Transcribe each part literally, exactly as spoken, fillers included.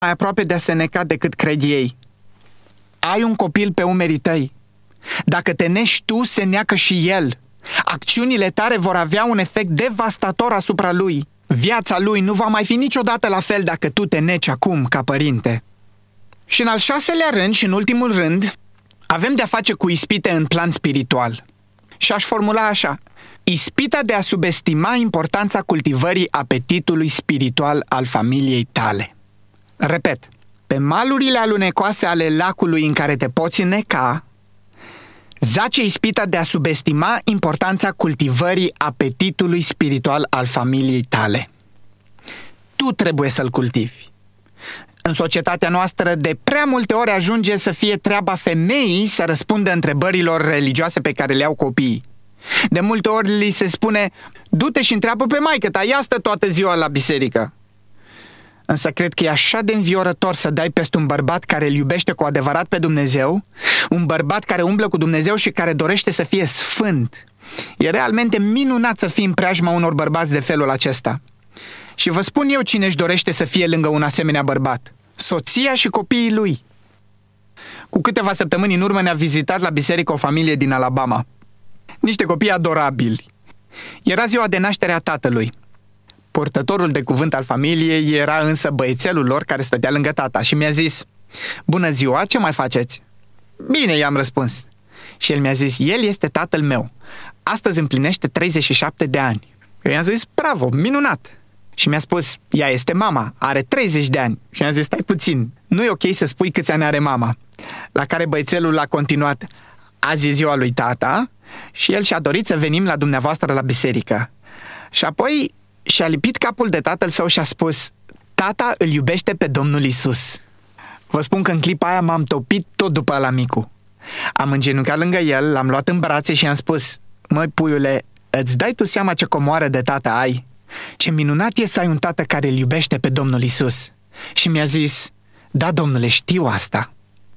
mai aproape de a se neca decât cred ei. Ai un copil pe umerii tăi. Dacă te nești tu, se neacă și el. Acțiunile tale vor avea un efect devastator asupra lui. Viața lui nu va mai fi niciodată la fel dacă tu te neci acum ca părinte. Și în al șaselea rând și în ultimul rând, avem de-a face cu ispite în plan spiritual. Și aș formula așa: ispita de a subestima importanța cultivării apetitului spiritual al familiei tale. Repet, pe malurile alunecoase ale lacului în care te poți înneca, zace ispita de a subestima importanța cultivării apetitului spiritual al familiei tale. Tu trebuie să-l cultivi. În societatea noastră, de prea multe ori ajunge să fie treaba femeii să răspundă întrebărilor religioase pe care le au copiii. De multe ori li se spune: du-te și întreabă pe maică-ta, ea stă toată ziua la biserică. Însă cred că e așa de înviorător să dai peste un bărbat care îl iubește cu adevărat pe Dumnezeu, un bărbat care umblă cu Dumnezeu și care dorește să fie sfânt. E realmente minunat să fii în preajma unor bărbați de felul acesta. Și vă spun eu cine își dorește să fie lângă un asemenea bărbat: soția și copiii lui. Cu câteva săptămâni în urmă ne-a vizitat la biserică o familie din Alabama. Niște copii adorabili. Era ziua de naștere a tatălui. Purtătorul de cuvânt al familiei era însă băiețelul lor care stătea lângă tata și mi-a zis: bună ziua, ce mai faceți? Bine, i-am răspuns. Și el mi-a zis: el este tatăl meu. Astăzi împlinește treizeci și șapte de ani. Eu i-am zis: bravo, minunat. Și mi-a spus: ea este mama, are treizeci de ani. Și mi-a zis: stai puțin, nu e ok să spui câți ani are mama. La care băiețelul a continuat: azi e ziua lui tata și el și-a dorit să venim la dumneavoastră la biserică. Și apoi și-a lipit capul de tatăl său și a spus: tata îl iubește pe Domnul Isus. Vă spun că în clipa aia m-am topit tot după ăla micu. Am îngenunchiat lângă el, l-am luat în brațe și i-am spus: măi puiule, îți dai tu seama ce comoară de tată ai? Ce minunat e să ai un tată care îl iubește pe Domnul Isus. Și mi-a zis: da, domnule, știu asta.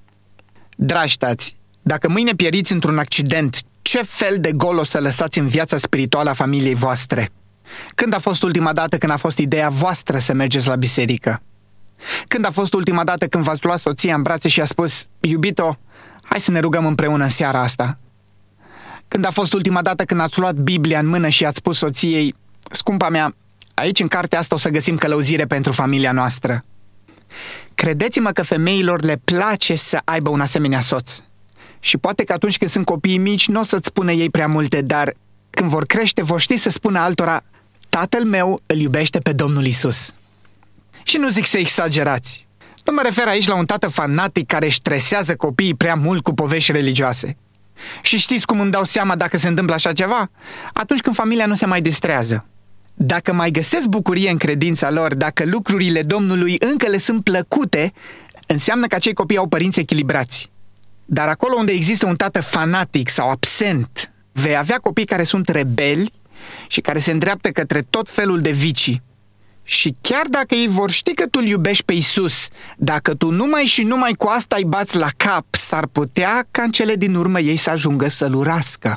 Dragi tați, dacă mâine pieriți într-un accident, ce fel de gol o să lăsați în viața spirituală a familiei voastre? Când a fost ultima dată când a fost ideea voastră să mergeți la biserică? Când a fost ultima dată când v-ați luat soția în brațe și a spus: iubito, hai să ne rugăm împreună în seara asta? Când a fost ultima dată când ați luat Biblia în mână și ați spus soției: scumpa mea, aici în cartea asta o să găsim călăuzire pentru familia noastră? Credeți-mă că femeilor le place să aibă un asemenea soț. Și poate că atunci când sunt copiii mici nu o să-ți spună ei prea multe, dar când vor crește vor ști să spună altora: tatăl meu îl iubește pe Domnul Isus. Și nu zic să exagerați. Nu mă refer aici la un tată fanatic care își stresează copiii prea mult cu povești religioase. Și știți cum îmi dau seama dacă se întâmplă așa ceva? Atunci când familia nu se mai distrează. Dacă mai găsesc bucurie în credința lor, dacă lucrurile Domnului încă le sunt plăcute, înseamnă că acei copii au părinți echilibrați. Dar acolo unde există un tată fanatic sau absent, vei avea copii care sunt rebeli și care se îndreaptă către tot felul de vicii. Și chiar dacă ei vor ști că tu îl iubești pe Isus, dacă tu numai și numai cu asta îi bați la cap, s-ar putea ca în cele din urmă ei să ajungă să-l urască.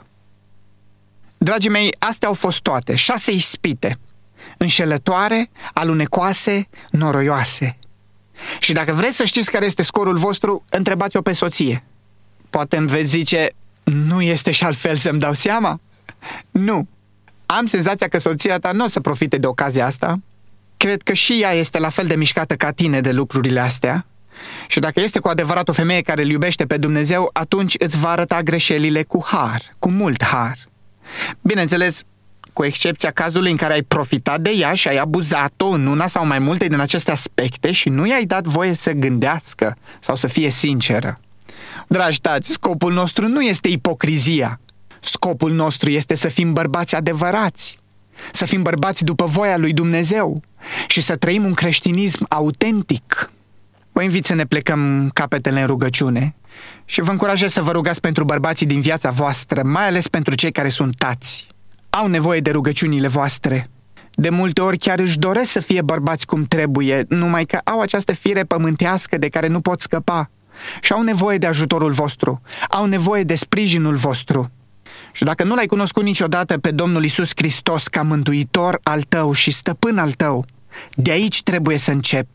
Dragii mei, astea au fost toate, șase ispite: înșelătoare, alunecoase, noroioase. Și dacă vreți să știți care este scorul vostru, întrebați-o pe soție. Poate îmi veți zice: nu este și altfel să-mi dau seama? Nu. Am senzația că soția ta nu o să profite de ocazia asta. Cred că și ea este la fel de mișcată ca tine de lucrurile astea. Și dacă este cu adevărat o femeie care îl iubește pe Dumnezeu, atunci îți va arăta greșelile cu har, cu mult har. Bineînțeles, cu excepția cazului în care ai profitat de ea și ai abuzat-o în una sau mai multe din aceste aspecte și nu i-ai dat voie să gândească sau să fie sinceră. Dragi tați, scopul nostru nu este ipocrizia. Scopul nostru este să fim bărbați adevărați, să fim bărbați după voia lui Dumnezeu și să trăim un creștinism autentic. Vă invit să ne plecăm capetele în rugăciune și vă încurajez să vă rugați pentru bărbații din viața voastră, mai ales pentru cei care sunt tați. Au nevoie de rugăciunile voastre. De multe ori chiar își doresc să fie bărbați cum trebuie, numai că au această fire pământească de care nu pot scăpa și au nevoie de ajutorul vostru, au nevoie de sprijinul vostru. Și dacă nu l-ai cunoscut niciodată pe Domnul Isus Hristos ca mântuitor al tău și stăpân al tău, de aici trebuie să începi.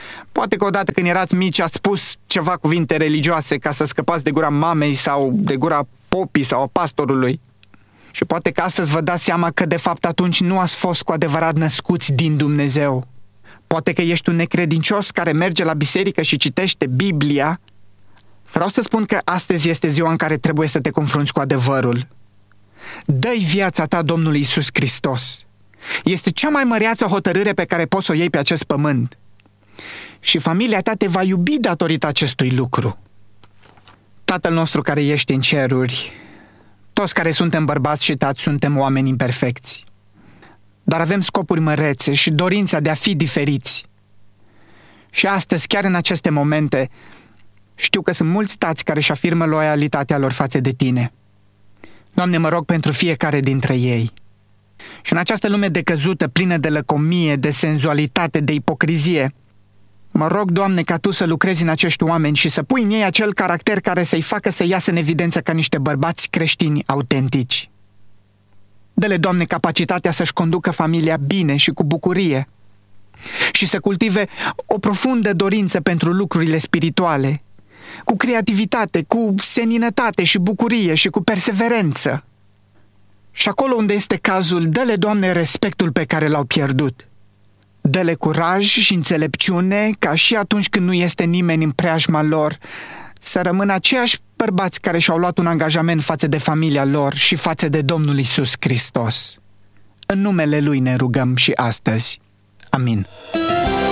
Poate că odată când erați mici ați spus ceva cuvinte religioase ca să scăpați de gura mamei sau de gura popii sau a pastorului. Și poate că astăzi vă dați seama că de fapt atunci nu ați fost cu adevărat născuți din Dumnezeu. Poate că ești un necredincios care merge la biserică și citește Biblia. Vreau să spun că astăzi este ziua în care trebuie să te confrunți cu adevărul. Dă-i viața ta Domnului Iisus Hristos. Este cea mai măreață hotărâre pe care poți să o iei pe acest pământ. Și familia ta te va iubi datorită acestui lucru. Tatăl nostru care ești în ceruri, toți care suntem bărbați și tați suntem oameni imperfecți. Dar avem scopuri mărețe și dorința de a fi diferiți. Și astăzi, chiar în aceste momente, știu că sunt mulți tați care își afirmă loialitatea lor față de tine. Doamne, mă rog pentru fiecare dintre ei. Și în această lume decăzută, plină de lăcomie, de senzualitate, de ipocrizie, mă rog, Doamne, ca Tu să lucrezi în acești oameni și să pui în ei acel caracter care să-i facă să iasă în evidență ca niște bărbați creștini autentici. Dă-le, Doamne, capacitatea să-și conducă familia bine și cu bucurie și să cultive o profundă dorință pentru lucrurile spirituale, cu creativitate, cu seninătate și bucurie și cu perseverență. Și acolo unde este cazul, dă-le, Doamne, respectul pe care l-au pierdut. Dă-le curaj și înțelepciune ca și atunci când nu este nimeni în preajma lor să rămână aceiași bărbați care și-au luat un angajament față de familia lor și față de Domnul Iisus Hristos. În numele Lui ne rugăm și astăzi. Amin.